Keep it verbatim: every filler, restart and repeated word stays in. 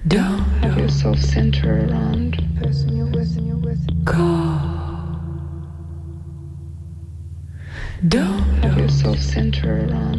Don't have yourself center around the person you're with and you're with. Call. Don't have yourself center around